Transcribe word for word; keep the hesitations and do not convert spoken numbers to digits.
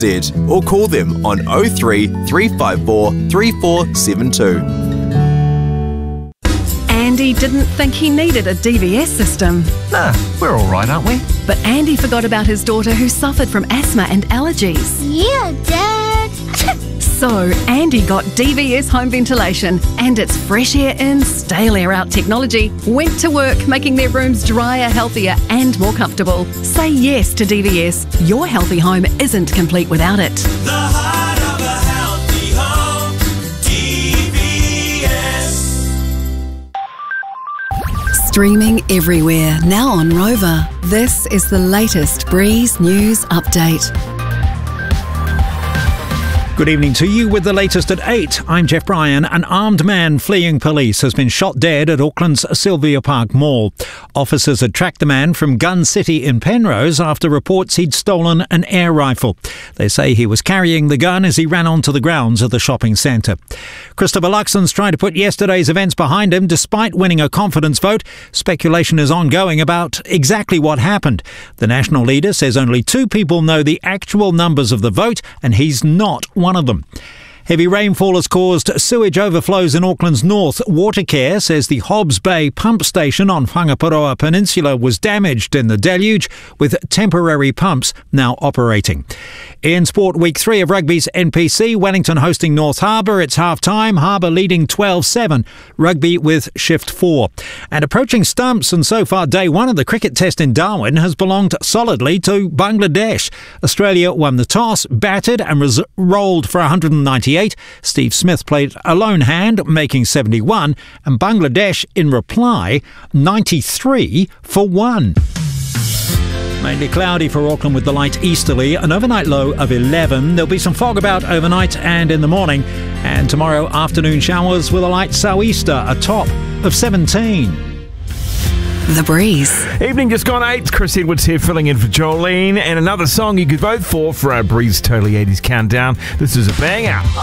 or call them on oh three, three five four, three four seven two. Andy didn't think he needed a D V S system. Nah, we're all right, aren't we? But Andy forgot about his daughter who suffered from asthma and allergies. Yeah, Dad. So Andy got D V S home ventilation and its fresh air in, stale air out technology went to work making their rooms drier, healthier and more comfortable. Say yes to D V S. Your healthy home isn't complete without it. The heart of a healthy home, D V S. Streaming everywhere, now on Rover. This is the latest Breeze News Update. Good evening to you with the latest at eight. I'm Jeff Bryan. An armed man fleeing police has been shot dead at Auckland's Sylvia Park Mall. Officers had tracked the man from Gun City in Penrose after reports he'd stolen an air rifle. They say he was carrying the gun as he ran onto the grounds of the shopping centre. Christopher Luxon's trying to put yesterday's events behind him despite winning a confidence vote. Speculation is ongoing about exactly what happened. The national leader says only two people know the actual numbers of the vote and he's not one of them. Heavy rainfall has caused sewage overflows in Auckland's north. Watercare says the Hobbs Bay pump station on Whangaparoa Peninsula was damaged in the deluge, with temporary pumps now operating. In sport, week three of rugby's N P C, Wellington hosting North Harbour. It's half-time, Harbour leading twelve seven, rugby with shift four. And approaching stumps, and so far day one of the cricket test in Darwin has belonged solidly to Bangladesh. Australia won the toss, batted and res- rolled for one hundred ninety-eight. Steve Smith played a lone hand, making seventy-one, and Bangladesh, in reply, ninety-three for one. Mainly cloudy for Auckland with the light easterly, an overnight low of eleven. There'll be some fog about overnight and in the morning, and tomorrow afternoon showers with a light sou'easter, a top of seventeen. The Breeze. Evening just gone eight. Chris Edwards here filling in for Jolene. And another song you could vote for for our Breeze Totally eighties Countdown. This is a banger.